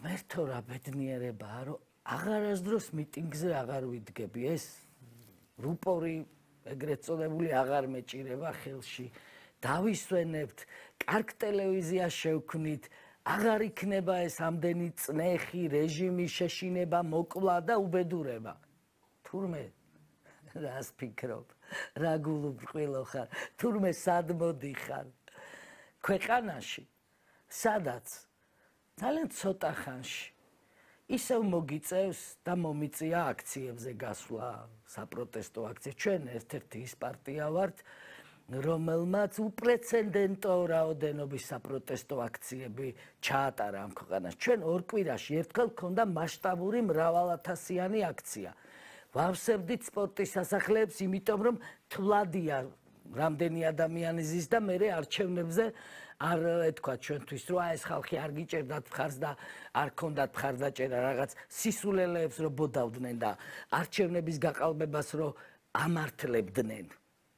ღმერთო რა ბედნიერებაა, რომ აღარასდროს მიტინგზე აღარ ვიდგები, ეს რუპორი ეგრეთ წოდებული აღარ მეჭირება ხელში. დავისვენებთ, კარგ ტელევიზიას შევქმნით, აღარ იქნება ეს ამდენი წნეხი, რეჟიმი, შეშინება, მოკლა და უბედურება. თურმე რას ფიქრობ, რა გულუბრყვილო ხარ, თურმე სად მოდიხარ. ქვეყანაში, სადაც ძალიან ცოტა ხანში ისევ მოგიწევს და მომიწია აქციებზე გასვლა, საპროტესტო აქციებს. ჩვენ ერთ-ერთი ის პარტია ვართ, რომელმაც უპრეცედენტო რაოდენობის საპროტესტო აქციები ჩაატარა ამ ქვეყანაში. ჩვენ ორ კვირაში ერთხელ გქონდა მასშტაბური მრავალათასიანი აქცია. ვავსებდით სპორტის სასახლეებს, იმიტომ რომ თვლადია რამდენი ადამიანი ზის და მე არჩევნებზე არ ეთქვა ჩვენთვის, რომ ეს ხალხი არ გიჭერდათ მხარს და არ ქონდათ მხარდაჭერა რაღაც სისულელეებს რომ ბოდავდნენ და არჩევნების გაყალბებას რომ ამართლებდნენ.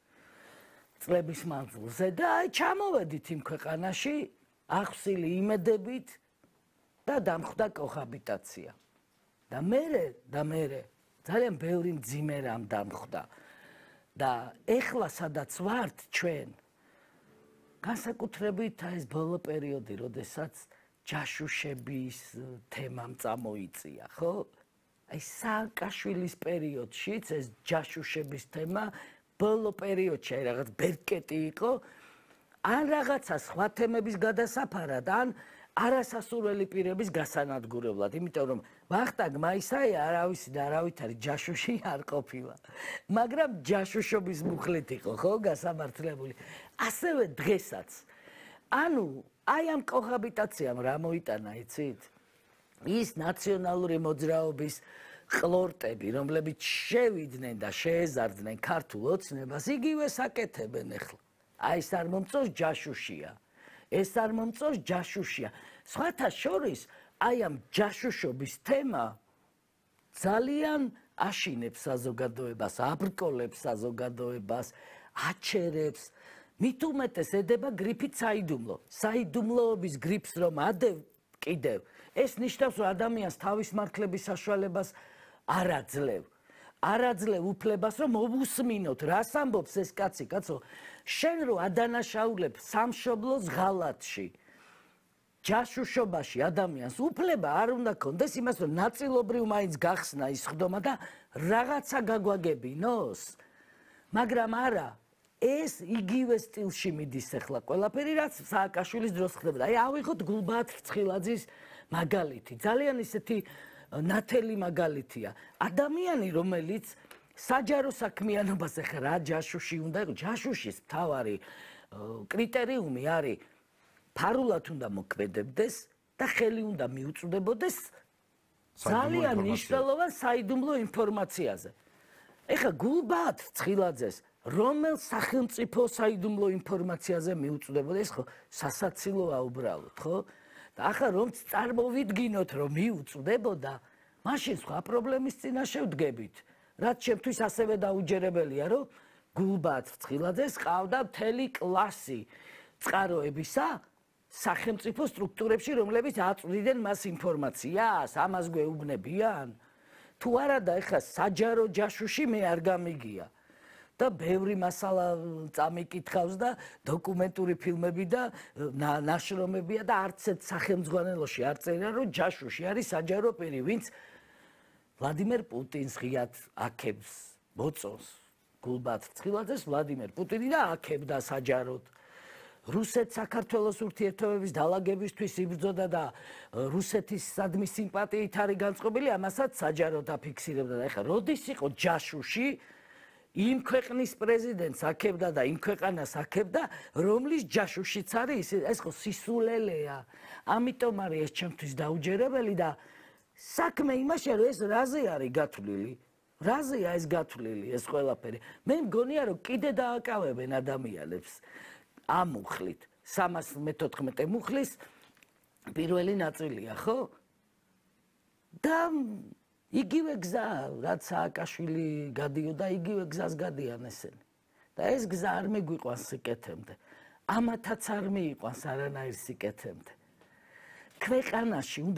წლების მანძილზე და აი ჩამოვედით იმ ქვეყანაში ახსილი იმედებით და დამხვდა კოჰაბიტაცია. და მე ძალიან ბევრი მძიმე რამ დამხვდა. და ეხლა სადაც ვართ ჩვენ განსაკუთრებით ეს ბოლო პერიოდი, როდესაც ჯაშუშების თემამ წამოიწია, ხო? აი სააკაშვილის პერიოდშიც ეს ჯაშუშების თემა ბოლო პერიოდში აი რაღაც ბერკეტი იყო, ან რაღაცა სხვა თემების გადასაფარად, ან არასასურველი პირების გასანადგურებლად, იმიტომ რომ ვახტანგ მაისაია არავისი და არავითარი ჯაშუში არ ყოფილა. მაგრამ ჯაშუშობის მუხლით იყო, ხო, გასამართლებული. ასევე დღესაც. ანუ აი ამ კოჰაბიტაციამ რა მოიტანა, იცით? ის ნაციონალური მოძრაობის ყლორტები, რომლებიც შევიდნენ და შეეზარდნენ ქართულ ოცნებას, იგივე საკეთებენ ახლა. აი ეს არ მომწონს ჯაშუშია. ეს არ მომწონს ჯაშუშია. სხვათა შორის, აი ამ ჯაშუშობის თემა ძალიან აშინებს საზოგადოებას, აბრკოლებს საზოგადოებას, აჩერებს. მით უმეტეს ედება გრიფით საიდუმლო. საიდუმლოობის გრიფს რომ ადევ კიდევ, ეს ნიშნავს, რომ ადამიანს თავის მართლების საშუალებას არ აძლევ. არ აძლევ უფლებას, რომ მოვუსმინოთ, რას ამბობს ეს კაცი, კაცო, შენ რო ადანაშაულებ სამშობლოს ღალატში, ჯაშუშობაში ადამიანს უფლება არ უნდა კონდეს იმას, რომ ნაწილობრივ მაინც გახსნა ის ხდომა და რაღაცა გაგვაგებინოს. მაგრამ არა, ეს იგივე სტილში მიდის ახლა ყველაფერი, რაც სააკაშვილის დროს ხდებოდა. აი ავიღოთ გულბაათ ფრცხილაძის მაგალითი, ძალიან ისეთი ნათელი მაგალითია. ადამიანი, რომელიც საჯარო საქმიანობას ახლა რა ჯაშუში უნდა იყოს, ჯაშუშის მთავარი კრიტერიუმი არის ფარულად უნდა მოქმედებდეს და ხელი უნდა მიუწვდებოდეს ძალიან მნიშვნელოვან საიდუმლო ინფორმაციაზე. ეხლა გულბაათ ფრცხილაძეს რომელ სახელმწიფო საიდუმლო ინფორმაციაზე მიუწვდებოდა, ეს ხო სასაცილოა უბრალოდ, ხო? და ახლა რომ წარმოვიდგინოთ, რომ მიუწვდებოდა, მაშინ სხვა პრობლემის წინაშე ვდგებით. რაც ჩემთვის ასევე დაუჯერებელია, რომ გულბაათ ფრცხილაძეს ყავდა მთელი კლასი წყაროებისა სახელმწიფო სტრუქტურებში, რომლებიც აწვდიდნენ მას ინფორმაციას, ამას გვეუბნებიან. თუ არა და ეხლა საჯარო ჯაშუში მე არ გამიგია. და ბევრი მასალა წამიკითხავს და დოკუმენტური ფილმები და ნაშრომებია და არც ერთ სახელმძღვანელოში არ წერია, რომ ჯაშუში არის საჯარო პირი, ვინც ვლადიმერ პუტინს ღიად აქებს, მოწონს გულბაათ ფრცხილაძეს ვლადიმერ პუტინი და აქებდა საჯაროდ. რუსეთ-საქართველოს ურთიერთობების დალაგებისთვის იბრძოდა და რუსეთის სადმი სიმპათიით არის განწყობილი, ამასაც საჯაროდ აფიქსირებდა. და ეხლა როდის იყო ჯაშუში იმ ქვეყნის პრეზიდენტს აქებდა და იმ ქვეყანას აქებდა, რომლის ჯაშუშიც არის, ეს ხო სისულელეა. ამიტომ არის ეს ჩემთვის დაუჯერებელი და საქმე იმაშია, რომ ეს რაზე არის გათვლილი? რაზეა ეს გათვლილი, ეს ყველაფერი? მე მგონია, რომ კიდე დააკავებენ ადამიანებს ამ მუხლით. 314 მუხლის პირველი ნაწილია, ხო? და იგივე გზა, რაც სააკაშვილი გადიოდა, იგივე გზას გადიან ესენი. და ეს გზა არ მეგვიყვანს სიკეთემდე. ამათაც არ მიიყვანს არანაირ სიკეთემდე. ქვეყანაში